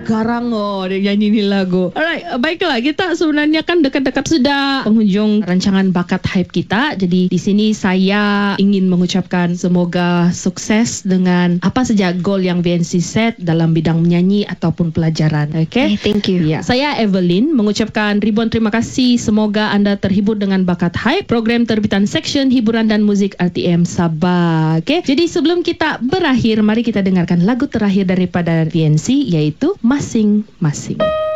garang dia nyanyi ni lagu. Alright, baiklah, kita sebenarnya kan dekat-dekat sudah penghujung rancangan Bakat Hype kita. Jadi di sini saya ingin mengucapkan semoga sukses dengan apa saja goal yang VNC set dalam bidang menyanyi ataupun pelajaran. Okay? Thank you. Ya, saya Evelyn mengucapkan ribuan terima kasih. Semoga anda terhibur dengan Bakat Hype, program terbitan Seksyen Hiburan dan Muzik RTM Sabah. Okay? Jadi sebelum kita berakhir, mari kita dengarkan lagu terakhir daripada VNC, yaitu Masing-Masing.